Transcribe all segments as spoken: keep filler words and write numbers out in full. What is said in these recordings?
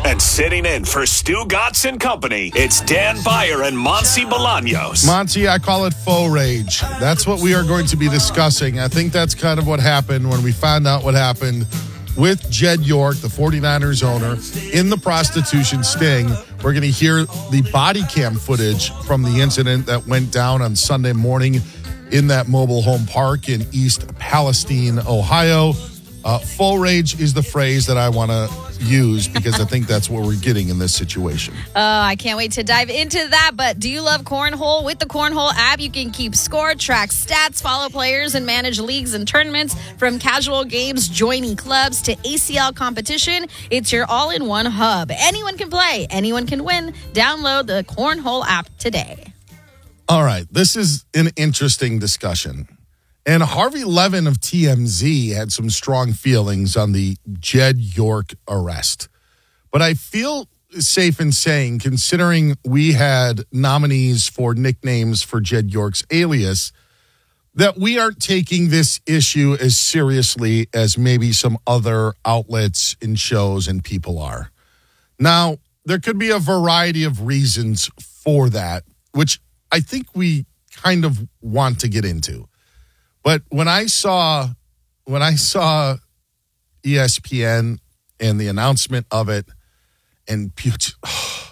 And sitting in for Stu Gatz and Company, it's Dan Beyer and Monty Bolaños. Monty, I call it faux rage. That's what we are going to be discussing. I think that's kind of what happened when we found out what happened with Jed York, the 49ers owner, in the prostitution sting. We're going to hear the body cam footage from the incident that went down on Sunday morning in that mobile home park in East Palestine, Ohio. Uh, faux rage is the phrase that I want to use because I think that's what we're getting in this situation. Oh, I can't wait to dive into that. But do you love Cornhole? With the Cornhole app, you can keep score, track stats, follow players, and manage leagues and tournaments. From casual games, joining clubs, to A C L competition, it's your all-in-one hub. Anyone can play. Anyone can win. Download the Cornhole app today. All right. This is an interesting discussion. And Harvey Levin of T M Z had some strong feelings on the Jed York arrest. But I feel safe in saying, considering we had nominees for nicknames for Jed York's alias, that we aren't taking this issue as seriously as maybe some other outlets and shows and people are. Now, there could be a variety of reasons for that, which I think we kind of want to get into. But when I saw when I saw E S P N and the announcement of it, and oh,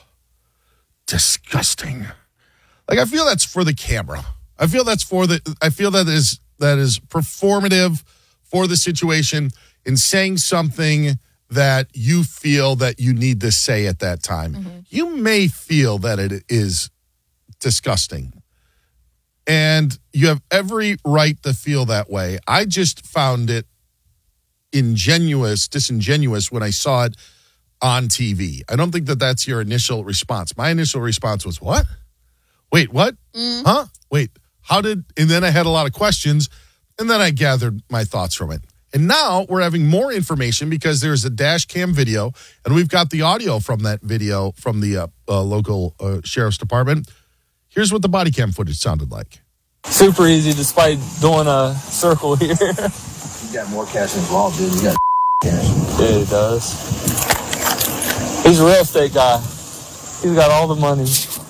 disgusting. Like, I feel that's for the camera. I feel that's for the. I feel that is that is performative for the situation in saying something that you feel that you need to say at that time. Mm-hmm. You may feel that it is disgusting. And you have every right to feel that way. I just found it ingenuous, disingenuous when I saw it on T V. I don't think that that's your initial response. My initial response was, what? Wait, what? Mm. Huh? Wait, how did... And then I had a lot of questions, and then I gathered my thoughts from it. And now we're having more information because there's a dash cam video, and we've got the audio from that video from the uh, uh, local uh, sheriff's department. Here's what the body cam footage sounded like. Super easy despite doing a circle here. You got more cash involved, dude. You got cash. Yeah, he does. He's a real estate guy. He's got all the money.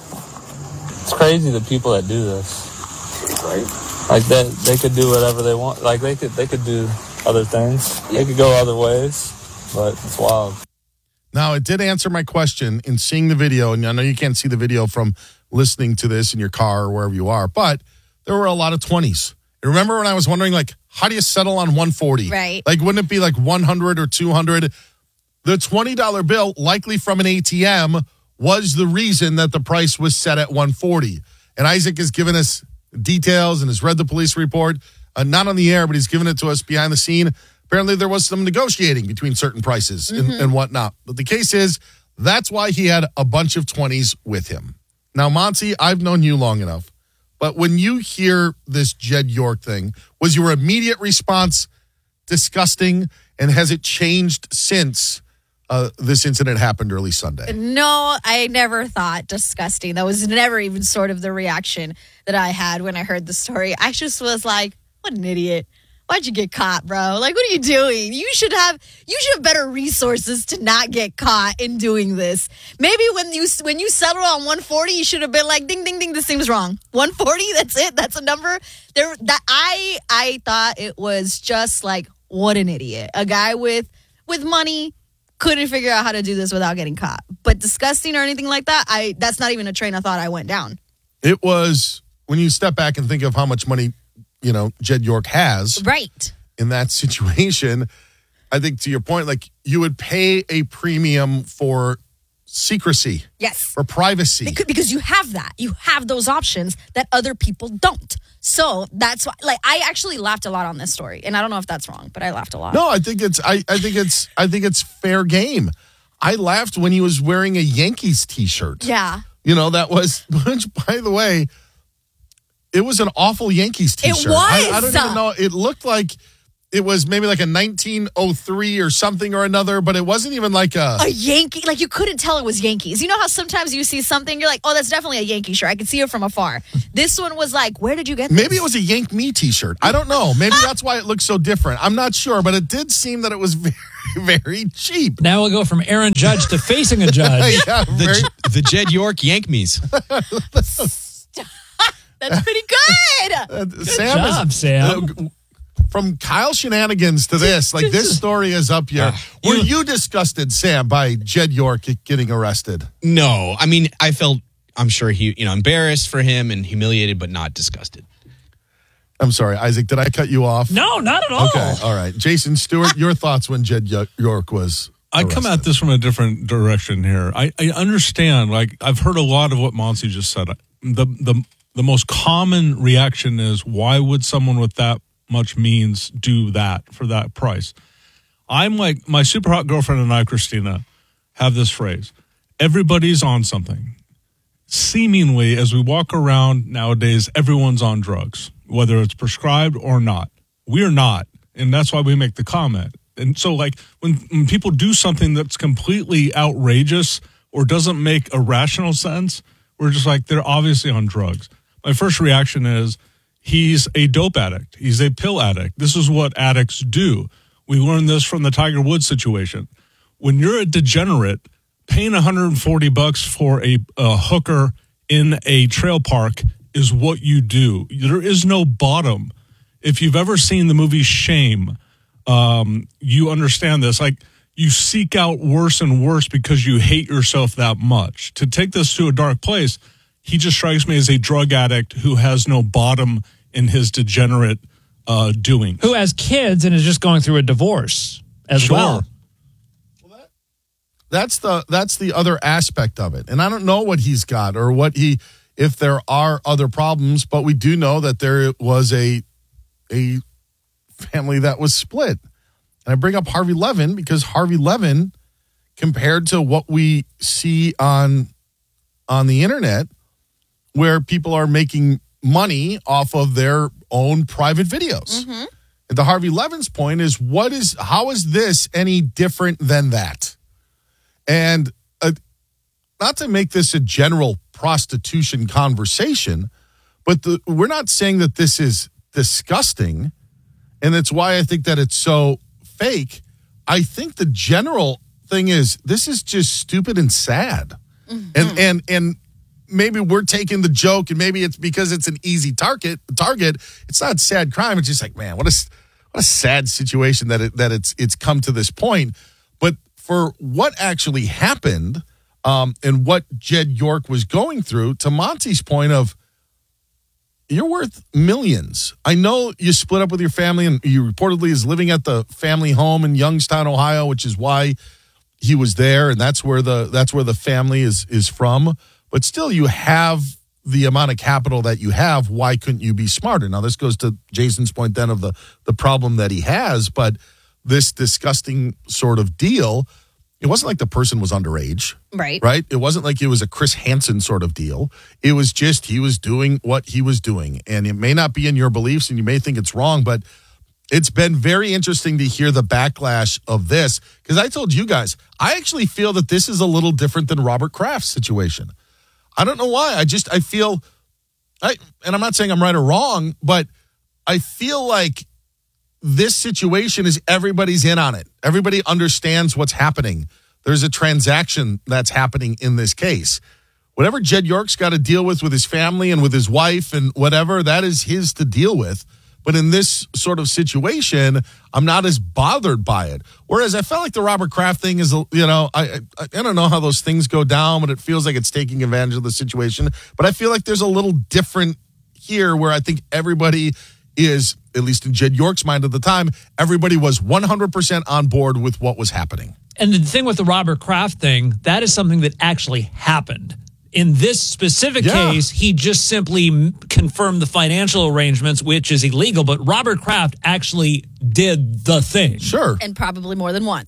It's crazy the people that do this. Right. Like that, they could do whatever they want. Like they could, they could do other things. Yeah. They could go other ways, but it's wild. Now, it did answer my question in seeing the video, and I know you can't see the video from listening to this in your car or wherever you are, but there were a lot of twenties. Remember when I was wondering, like, how do you settle on one forty? Right. Like, wouldn't it be like one hundred or two hundred? The twenty dollar bill, likely from an A T M, was the reason that the price was set at one forty. And Isaac has given us details and has read the police report, uh, not on the air, but he's given it to us behind the scene. Apparently, there was some negotiating between certain prices and, mm-hmm. and whatnot. But the case is, that's why he had a bunch of twenties with him. Now, Monty, I've known you long enough, but when you hear this Jed York thing, was your immediate response disgusting, and has it changed since uh, this incident happened early Sunday? No, I never thought disgusting. That was never even sort of the reaction that I had when I heard the story. I just was like, what an idiot. Why'd you get caught, bro? Like, what are you doing? You should have you should have better resources to not get caught in doing this. Maybe when you when you settled on one forty, you should have been like, ding, ding, ding, this seems wrong. one forty, that's it. That's a number. There that I I thought it was just like, what an idiot. A guy with with money couldn't figure out how to do this without getting caught. But disgusting or anything like that, I that's not even a train of thought I went down. It was, when you step back and think of how much money, you know, Jed York has right in that situation, I think to your point, like, you would pay a premium for secrecy. Yes. For privacy. Because, because you have that. You have those options that other people don't. So that's why, like, I actually laughed a lot on this story, and I don't know if that's wrong, but I laughed a lot. No, I think it's, I, I think it's, I think it's fair game. I laughed when he was wearing a Yankees t-shirt. Yeah. You know, that was, which, by the way, it was an awful Yankees t-shirt. It was. I, I don't even know. It looked like it was maybe like a nineteen oh three or something or another, but it wasn't even like a... A Yankee, like you couldn't tell it was Yankees. You know how sometimes you see something, you're like, oh, that's definitely a Yankee shirt. I can see it from afar. This one was like, where did you get this? Maybe it was a Yank Me t-shirt. I don't know. Maybe that's why it looks so different. I'm not sure, but it did seem that it was very, very cheap. Now we'll go from Aaron Judge to facing a judge. Yeah, very- The, the Jed York Yankees. That's pretty good. uh, Good Sam job, is, Sam. uh, from Kyle shenanigans to this, like this story is up here. Uh, Were you- you disgusted, Sam, by Jed York getting arrested? No, I mean, I felt, I'm sure he, you know, embarrassed for him and humiliated, but not disgusted. I'm sorry, Isaac, did I cut you off? No, not at all. Okay, all right. Jason Stewart, your thoughts when Jed Yo- York was I come at this from a different direction here. I, I understand, like, I've heard a lot of what Monty just said. The, the, the most common reaction is, why would someone with that much means do that for that price? I'm like, my super hot girlfriend and I, Christina, have this phrase: everybody's on something. Seemingly, as we walk around nowadays, everyone's on drugs, whether it's prescribed or not. We're not, and that's why we make the comment. And so, like, when, when people do something that's completely outrageous or doesn't make a rational sense, we're just like, they're obviously on drugs. My first reaction is, he's a dope addict. He's a pill addict. This is what addicts do. We learned this from the Tiger Woods situation. When you're a degenerate, paying one hundred forty bucks for a, a hooker in a trail park is what you do. There is no bottom. If you've ever seen the movie Shame, um, you understand this. Like, you seek out worse and worse because you hate yourself that much. To take this to a dark place, he just strikes me as a drug addict who has no bottom in his degenerate uh, doing. Who has kids and is just going through a divorce as Sure. well. That's the that's the other aspect of it. And I don't know what he's got or what he if there are other problems, but we do know that there was a a family that was split. And I bring up Harvey Levin because Harvey Levin, compared to what we see on on the internet, where people are making money off of their own private videos. Mm-hmm. And the Harvey Levin's point is, what is how is this any different than that? And uh, not to make this a general prostitution conversation, but the, we're not saying that this is disgusting, and that's why I think that it's so fake. I think the general thing is this is just stupid and sad. Mm-hmm. And and and maybe we're taking the joke, and maybe it's because it's an easy target. Target. It's not sad crime. It's just like, man, what a what a sad situation that it, that it's it's come to this point. But for what actually happened, um, and what Jed York was going through, to Monty's point of, you're worth millions. I know you split up with your family, and you reportedly is living at the family home in Youngstown, Ohio, which is why he was there, and that's where the that's where the family is is from. But still, you have the amount of capital that you have. Why couldn't you be smarter? Now, this goes to Jason's point then of the the problem that he has, but this disgusting sort of deal, it wasn't like the person was underage. Right. Right? It wasn't like it was a Chris Hansen sort of deal. It was just he was doing what he was doing. And it may not be in your beliefs and you may think it's wrong, but it's been very interesting to hear the backlash of this. Because I told you guys, I actually feel that this is a little different than Robert Kraft's situation. I don't know why. I just, I feel, I and I'm not saying I'm right or wrong, but I feel like this situation is everybody's in on it. Everybody understands what's happening. There's a transaction that's happening in this case. Whatever Jed York's got to deal with with his family and with his wife and whatever, that is his to deal with. But in this sort of situation, I'm not as bothered by it. Whereas I felt like the Robert Kraft thing is, you know, I, I I don't know how those things go down, but it feels like it's taking advantage of the situation. But I feel like there's a little different here where I think everybody is, at least in Jed York's mind at the time, everybody was one hundred percent on board with what was happening. And the thing with the Robert Kraft thing, that is something that actually happened. In this specific Yeah. case, he just simply m- confirmed the financial arrangements, which is illegal. But Robert Kraft actually did the thing. Sure. And probably more than once.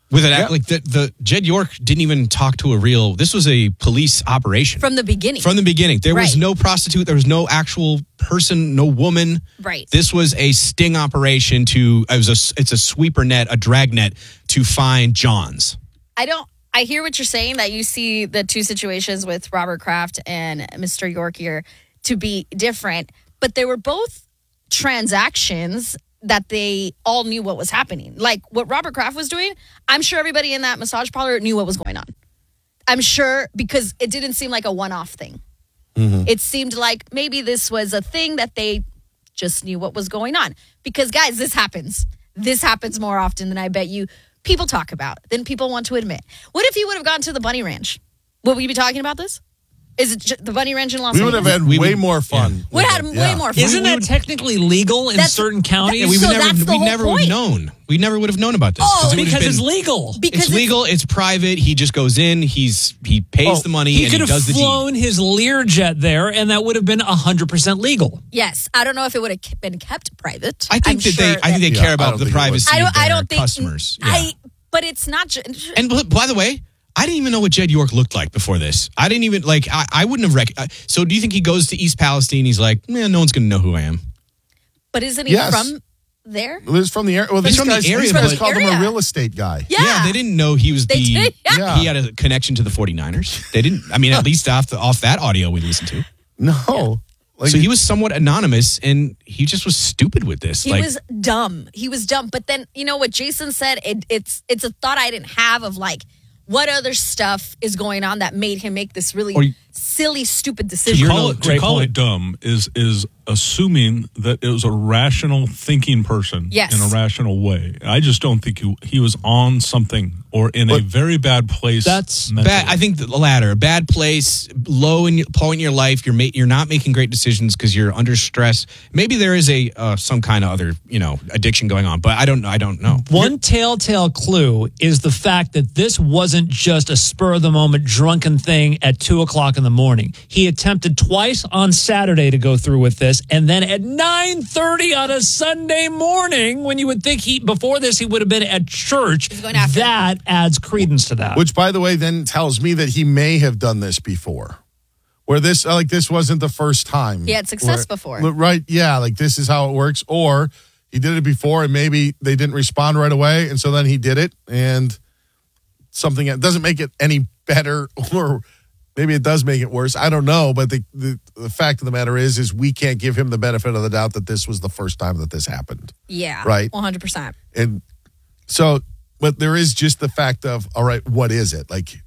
With an Yeah. like the, the Jed York didn't even talk to a real. This was a police operation From the beginning. From the beginning, there was Right. no prostitute. There was no actual person. No woman. Right. This was a sting operation to. It was a. It's a sweeper net, a drag net to find Johns. I don't. I hear what you're saying, that you see the two situations with Robert Kraft and Mister York here to be different, but they were both transactions that they all knew what was happening. Like what Robert Kraft was doing, I'm sure everybody in that massage parlor knew what was going on. I'm sure, because it didn't seem like a one-off thing. Mm-hmm. It seemed like maybe this was a thing that they just knew what was going on. Because, guys, this happens. This happens more often than I bet you people talk about, than people want to admit. What if you would have gone to the Bunny Ranch? Would we be talking about this? Is it ju- the Bunny Ranch in Los We Angeles? would have had We way would- more fun. Would with have it. had way Yeah. more fun. Isn't that technically legal in That's- certain counties? Yeah, we would So never. that's the we whole never would point. have known. We never would have known about this. Oh, it would have because it's been- legal. Because it's legal. It's private. He just goes in. He's he pays Oh, the money He and could he have does the deed. flown his Learjet there, and that would have been one hundred percent legal. Yes. I don't know if it would have been kept private. I think I'm that sure they. I think they Yeah, care I about don't the think it would. privacy I don't, of their I don't think customers. Yeah. I, but it's not just. And b- by the way, I didn't even know what Jed York looked like before this. I didn't even like. I, I wouldn't have. Rec- I- so do you think he goes to East Palestine? He's like, man, no one's going to know who I am. But isn't he Yes. from there? Well, it's from the area. Well, He's these from the guys, area, these guys but- called him Area. a real estate guy. Yeah. they didn't know he was They the. did, yeah. He had a connection to the 49ers. They didn't. I mean, at least off the, off that audio we listened to. No. Like, So he was somewhat anonymous, and he just was stupid with this. He like, was dumb. He was dumb. But then, you know what Jason said? It, it's it's a thought I didn't have of like, what other stuff is going on that made him make this really Or you- silly, stupid To decision? call, know, it, to great call point. it dumb is is assuming that it was a rational thinking person Yes. in a rational way. I just don't think he, he was on something or in a But- very bad place. That's mentally. bad. I think the latter. A bad place, low in your, point in your life. You're ma- you're not making great decisions because you're under stress. Maybe there is a uh, some kind of other you know addiction going on, but I don't. I don't know. One telltale clue is the fact that this wasn't just a spur of the moment drunken thing at two o'clock in the morning. He attempted twice on Saturday to go through with this, and then at nine thirty on a Sunday morning, when you would think he before this he would have been at church. He's going after. That adds credence to that. which, by the way, then tells me that he may have done this before. Where this, like, this wasn't the first time. He had success Where- before. Right? Yeah, like this is how it works. Or he did it before, and maybe they didn't respond right away, and so then he did it, and something it doesn't make it any better, or maybe it does make it worse. I don't know, but the, the the fact of the matter is, is we can't give him the benefit of the doubt that this was the first time that this happened. Yeah. Right. one hundred percent. And so, but there is just the fact of, all right, what is it? Like,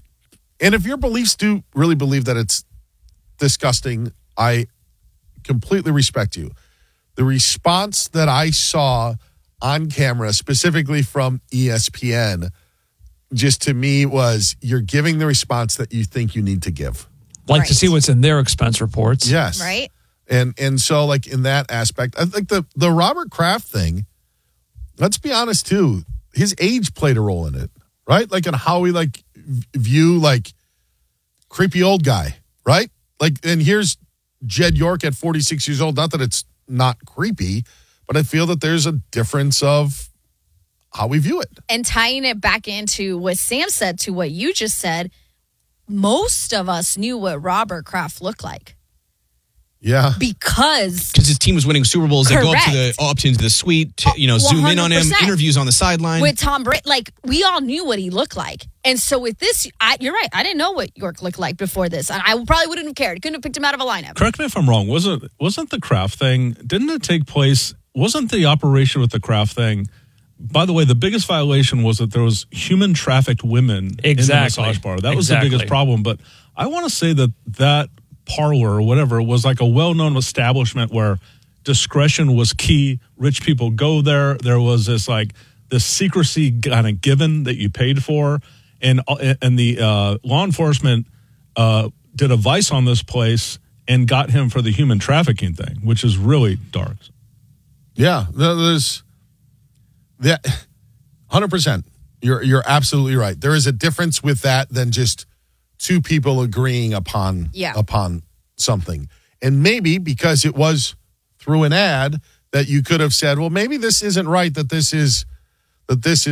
and if your beliefs do really believe that it's disgusting, I completely respect you. The response that I saw on camera, specifically from E S P N, just to me was, you're giving the response that you think you need to give. like Right. to see what's in their expense reports. Yes. Right? And and so, like, in that aspect, I think the, the Robert Kraft thing, let's be honest too, his age played a role in it, right? Like, in how we like v- view like creepy old guy, right? Like, and here's Jed York at forty-six years old. Not that it's not creepy, but I feel that there's a difference of how we view it. And tying it back into what Sam said to what you just said, most of us knew what Robert Kraft looked like Yeah. because Because his team was winning Super Bowls. They go up to the Correct. up into the suite, to, you know, zoom in on him, one hundred percent. interviews on the sideline. with Tom Brady, like we all knew what he looked like. And so with this, I, you're right. I didn't know what York looked like before this. And I probably wouldn't have cared. Couldn't have picked him out of a lineup. Correct me if I'm wrong. Wasn't wasn't the Kraft thing? Didn't it take place? Wasn't the operation with the Kraft thing? By the way, the biggest violation was that there was human trafficked women Exactly. in the massage bar. That was Exactly. the biggest problem. But I want to say that that parlor or whatever was like a well-known establishment where discretion was key. Rich people go there. There was this like this secrecy kind of given that you paid for, and and the uh, law enforcement uh, did a vice on this place and got him for the human trafficking thing, which is really dark. Yeah, there- there's that one hundred percent. You're you're absolutely right. There is a difference with that than just two people agreeing upon Yeah. upon something. And maybe because it was through an ad that you could have said, well, maybe this isn't right that this is that this is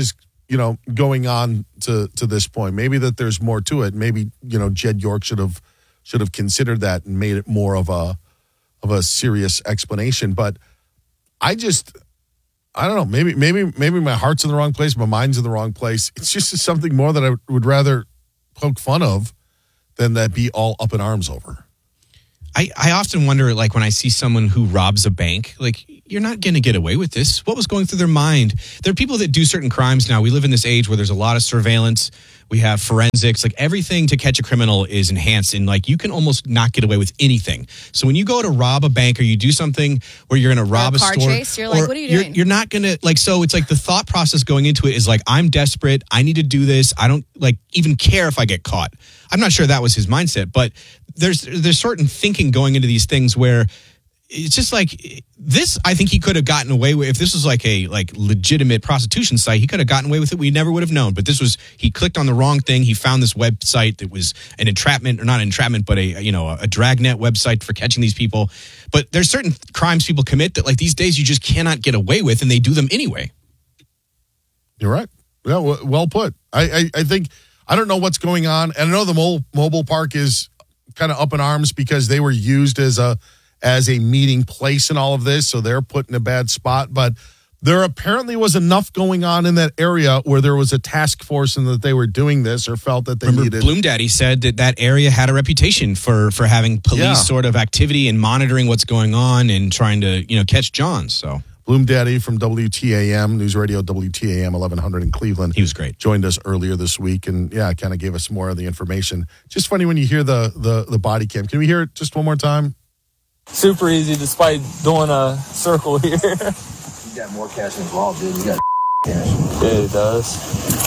you know, going on to to this point. Maybe that there's more to it. Maybe, you know, Jed York should have should have considered that and made it more of a of a serious explanation. But I just, I don't know. Maybe maybe maybe my heart's in the wrong place. My mind's in the wrong place. It's just something more that I would rather poke fun of than that be all up in arms over. I, I often wonder, like, when I see someone who robs a bank, like, you're not going to get away with this. What was going through their mind? There are people that do certain crimes now. We live in this age where there's a lot of surveillance. We have forensics. Like, everything to catch a criminal is enhanced. And, like, you can almost not get away with anything. So when you go to rob a bank or you do something where you're going to rob a a car store. chase, you're like, or what are you you're, doing? You're not going to, like, so it's like the thought process going into it is like, I'm desperate. I need to do this. I don't, like, even care if I get caught. I'm not sure that was his mindset, but there's there's certain thinking going into these things where it's just like this. I think he could have gotten away with, if this was like a like legitimate prostitution site, he could have gotten away with it. We never would have known. But this was, he clicked on the wrong thing. He found this website that was an entrapment, or not an entrapment, but a, you know, a dragnet website for catching these people. But there's certain crimes people commit that, like, these days you just cannot get away with, and they do them anyway. You're right. Yeah, w- well put. I, I, I think, I don't know what's going on. And I know the mobile, mobile park is kind of up in arms because they were used as a as a meeting place in all of this, so they're put in a bad spot. But there apparently was enough going on in that area where there was a task force and that they were doing this or felt that they Remember, needed. Bloom Daddy said that that area had a reputation for for having police Yeah. sort of activity and monitoring what's going on and trying to, you know, catch John. So Bloom Daddy from W T A M, News Radio W T A M eleven hundred in Cleveland. he was great. Joined us earlier this week and, yeah, kind of gave us more of the information. Just funny when you hear the, the, the body cam. Can we hear it just one more time? Super easy despite doing a circle here. You got more cash involved, dude. You got cash. Yeah, he does.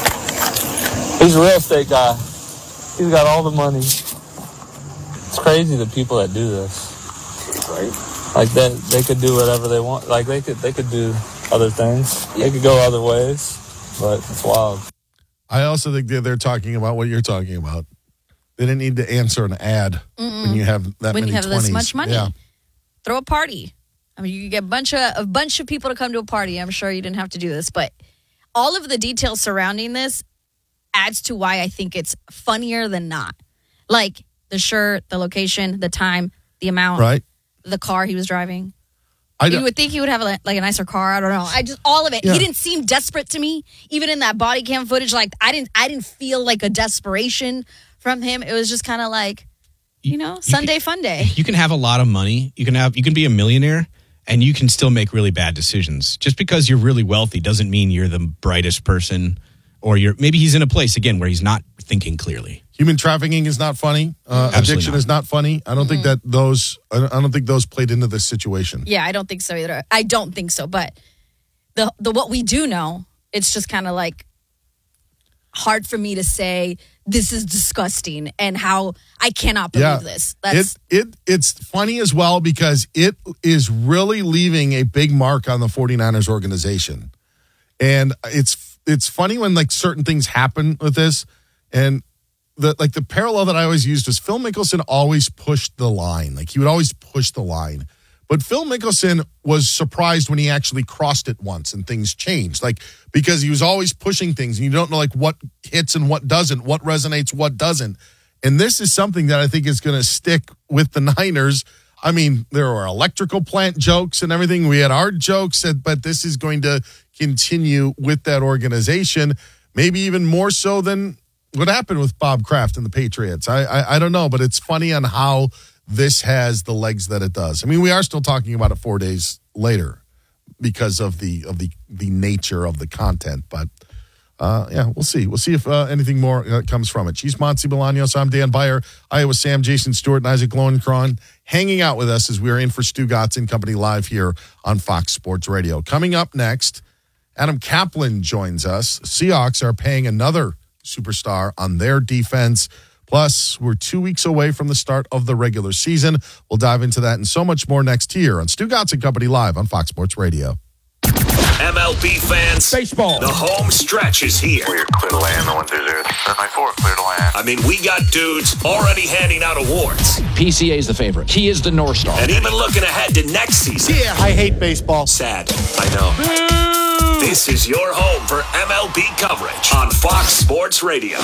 He's a real estate guy. He's got all the money. It's crazy the people that do this. Right? Like that, they could do whatever they want. Like they could, they could do other things. They could go other ways, but it's wild. I also think that they're talking about what you're talking about. They didn't need to answer an ad Mm-mm. when you have that when many you have twenties. this much money. Yeah. Throw a party. I mean, you could get a bunch of a bunch of people to come to a party. I'm sure you didn't have to do this, but all of the details surrounding this adds to why I think it's funnier than not. Like the shirt, the location, the time, the amount, Right. the car he was driving. I You don't, would think he would have a, like a nicer car. I don't know. I just all of it. Yeah. He didn't seem desperate to me, even in that body cam footage. Like I didn't, I didn't feel like a desperation from him. It was just kind of like, you know, Sunday can- fun day. You can have a lot of money. You can have, you can be a millionaire, and you can still make really bad decisions. Just because you're really wealthy doesn't mean you're the brightest person, or you're maybe he's in a place again where he's not thinking clearly. human trafficking is not funny. Uh, Absolutely addiction not. is not funny. I don't mm-hmm. think that those. I don't, I don't think those played into this situation. Yeah, I don't think so either. I don't think so. But the the what we do know, it's just kind of like hard for me to say this is disgusting and how I cannot believe Yeah. this. That's It, it it's funny as well because it is really leaving a big mark on the 49ers organization. And it's it's funny when like certain things happen with this. And the like the parallel that I always used was Phil Mickelson always pushed the line. Like he would always push the line. But Phil Mickelson was surprised when he actually crossed it once and things changed. Like, because he was always pushing things and you don't know like what hits and what doesn't, what resonates, what doesn't. And this is something that I think is going to stick with the Niners. I mean, there were electrical plant jokes and everything. We had our jokes, but this is going to continue with that organization, maybe even more so than what happened with Bob Kraft and the Patriots. I, I, I don't know, but it's funny on how this has the legs that it does. I mean, we are still talking about it four days later because of the of the the nature of the content. But uh, yeah, we'll see. We'll see if uh, anything more uh, comes from it. She's Monsi Bolaños. I'm Dan Beyer. Iowa Sam, Jason Stewart, and Isaac Lowenkron hanging out with us as we're in for Stu Gotts and Company live here on Fox Sports Radio. Coming up next, Adam Kaplan joins us. Seahawks are paying another superstar on their defense. Plus, we're two weeks away from the start of the regular season. We'll dive into that and so much more next here on Stu Gotts and Company live on Fox Sports Radio. M L B fans, baseball. The home stretch is here. We're clear to land, the one through zero. seven clear to land. I mean, we got dudes already handing out awards. P C A is the favorite. He is the North Star. And even looking ahead to next season. Yeah, I hate baseball. Sad, I know. This is your home for M L B coverage on Fox Sports Radio.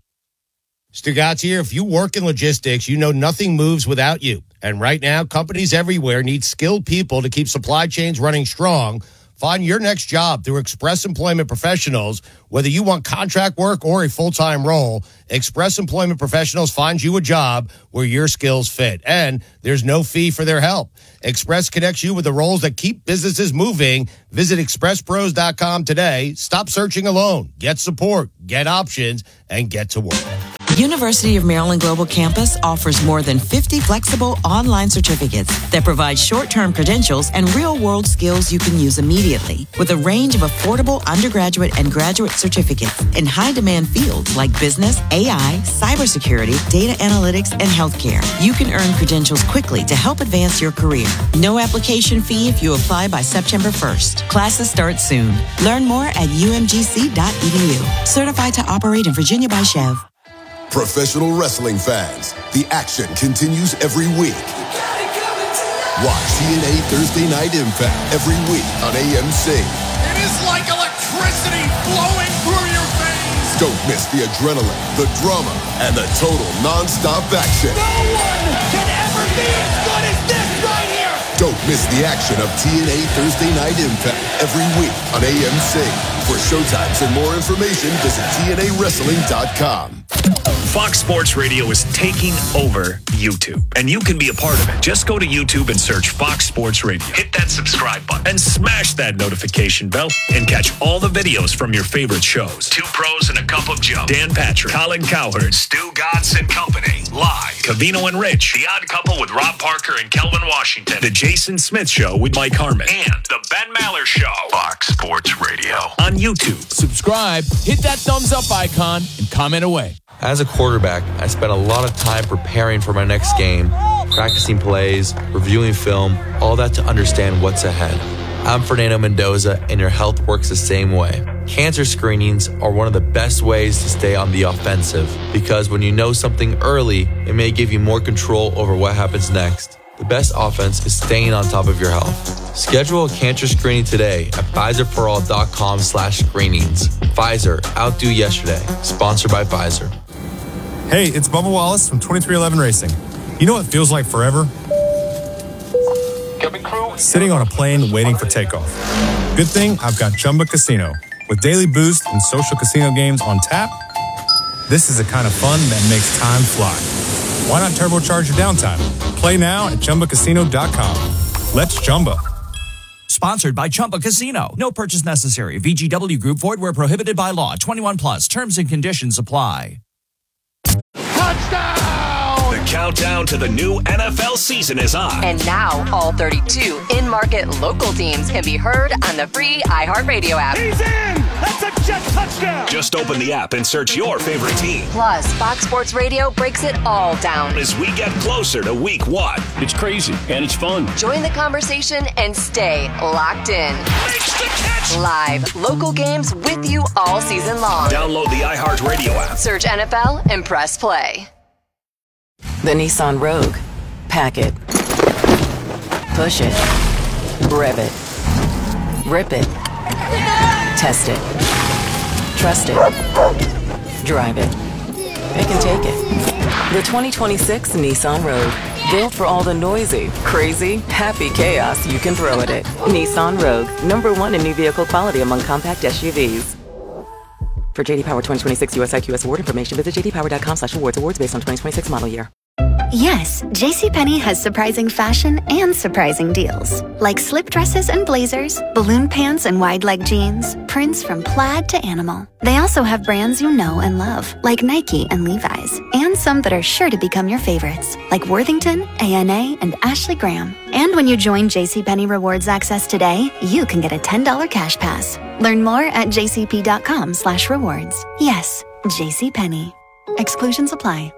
Stugotz here. If you work in logistics, you know nothing moves without you. And right now, companies everywhere need skilled people to keep supply chains running strong. Find your next job through Express Employment Professionals. Whether you want contract work or a full-time role, Express Employment Professionals finds you a job where your skills fit. And there's no fee for their help. Express connects you with the roles that keep businesses moving. Visit express pros dot com today. Stop searching alone. Get support, get options, and get to work. University of Maryland Global Campus offers more than fifty flexible online certificates that provide short-term credentials and real-world skills you can use immediately, with a range of affordable undergraduate and graduate certificates in high-demand fields like business, A I, cybersecurity, data analytics, and healthcare. You can earn credentials quickly to help advance your career. No application fee if you apply by September first. Classes start soon. Learn more at u m g c dot e d u. Certified to operate in Virginia by Chev. Professional wrestling fans, the action continues every week. Watch T N A Thursday Night Impact every week on A M C. It is like electricity flowing through your veins. Don't miss the adrenaline, the drama, and the total non-stop action. No one can ever be as good as this right here. Don't miss the action of T N A Thursday Night Impact every week on A M C. For showtimes and more information, visit T N A wrestling dot com. Fox Sports Radio is taking over YouTube, and you can be a part of it. Just go to YouTube and search Fox Sports Radio. Hit that subscribe button and smash that notification bell and catch all the videos from your favorite shows. Two Pros and a Cup of Joe, Dan Patrick, Colin Cowherd, Stu Godson Company, Live, Cavino and Rich, The Odd Couple with Rob Parker and Kelvin Washington, The Jason Smith Show with Mike Harmon, and The Ben Maller Show. Fox Sports Radio. On YouTube. Subscribe, hit that thumbs up icon, and comment away. As a quarterback, I spent a lot of time preparing for my next game, practicing plays, reviewing film, all that to understand what's ahead. I'm Fernando Mendoza, and your health works the same way. Cancer screenings are one of the best ways to stay on the offensive, because when you know something early, it may give you more control over what happens next. The best offense is staying on top of your health. Schedule a cancer screening today at Pfizer for all dot com slash screenings. Pfizer, outdo yesterday. Sponsored by Pfizer. Hey, it's Bubba Wallace from twenty-three eleven Racing. You know what it feels like forever? Sitting on a plane waiting for takeoff. Good thing I've got Chumba Casino. With daily boost and social casino games on tap, this is the kind of fun that makes time fly. Why not turbocharge your downtime? Play now at chumba casino dot com. Let's Chumba. Sponsored by Chumba Casino. No purchase necessary. V G W Group. Void where prohibited by law. twenty-one plus. Terms and conditions apply. Touchdown! The countdown to the new N F L season is on. And now, all thirty-two in-market local teams can be heard on the free iHeartRadio app. He's in! That's a jet touchdown! Just open the app and search your favorite team. Plus, Fox Sports Radio breaks it all down. As we get closer to week one. It's crazy, and it's fun. Join the conversation and stay locked in. Makes the catch! Live, local games with you all season long. Download the iHeartRadio app. Search N F L and press play. The Nissan Rogue. Pack it. Push it. Rev it. Rip it. Test it. Trust it. Drive it. It can take it. The twenty twenty-six Nissan Rogue. Built for all the noisy, crazy, happy chaos you can throw at it. Nissan Rogue. Number one in new vehicle quality among compact S U Vs. For J D Power twenty twenty-six U S I Q S award information, visit j d power dot com slash awards. Awards based on twenty twenty-six model year. Yes, JCPenney has surprising fashion and surprising deals. Like slip dresses and blazers, balloon pants and wide leg jeans, prints from plaid to animal. They also have brands you know and love, like Nike and Levi's, and some that are sure to become your favorites, like Worthington, A N A, and Ashley Graham. And when you join JCPenney Rewards Access today, you can get a ten dollars cash pass. Learn more at j c p dot com slash rewards. Yes, JCPenney. Exclusions apply.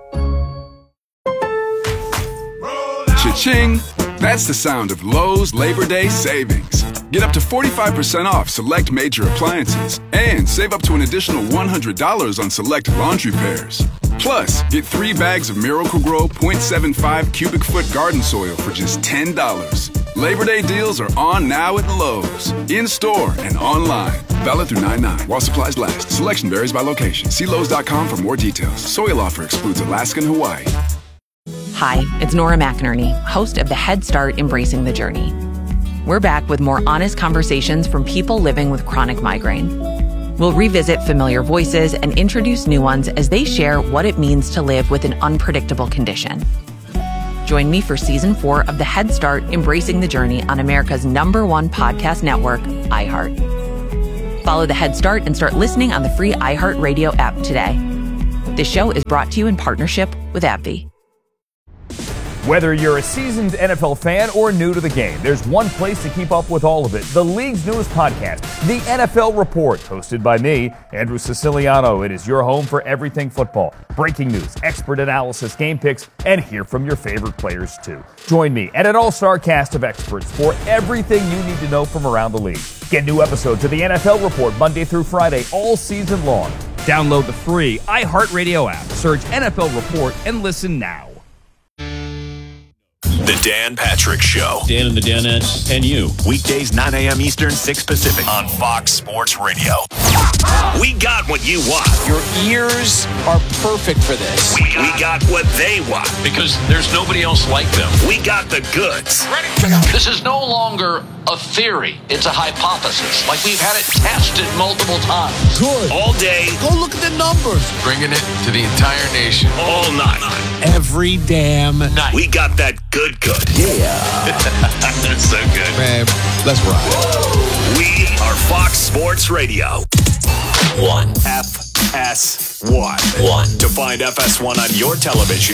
Cha-ching! That's the sound of Lowe's Labor Day savings. Get up to forty-five percent off select major appliances and save up to an additional one hundred dollars on select laundry pairs. Plus, get three bags of Miracle-Gro point seven five cubic foot garden soil for just ten dollars. Labor Day deals are on now at Lowe's. In-store and online. Valid through nine nine while supplies last. Selection varies by location. See Lowe's dot com for more details. Soil offer excludes Alaska and Hawaii. Hi, it's Nora McInerney, host of the Head Start Embracing the Journey. We're back with more honest conversations from people living with chronic migraine. We'll revisit familiar voices and introduce new ones as they share what it means to live with an unpredictable condition. Join me for season four of the Head Start Embracing the Journey on America's number one podcast network, iHeart. Follow the Head Start and start listening on the free iHeartRadio app today. This show is brought to you in partnership with AbbVie. Whether you're a seasoned N F L fan or new to the game, there's one place to keep up with all of it. The league's newest podcast, The N F L Report, hosted by me, Andrew Siciliano. It is your home for everything football. Breaking news, expert analysis, game picks, and hear from your favorite players too. Join me and an all-star cast of experts for everything you need to know from around the league. Get new episodes of The N F L Report Monday through Friday all season long. Download the free iHeartRadio app, search N F L Report, and listen now. The Dan Patrick Show. Dan and the Danettes and you. Weekdays, nine a.m. Eastern, six Pacific on Fox Sports Radio. We got what you want. Your ears are perfect for this. We got, we got what they want. Because there's nobody else like them. We got the goods. Ready? This is no longer a theory. It's a hypothesis. Like we've had it tested multiple times. Good. All day. Go look at the numbers. Bringing it to the entire nation. All night. Every damn night. We got that good good. Yeah. That's so good. Man, let's ride. We are Fox Sports Radio. One. F S one. One. To find F S one on your television,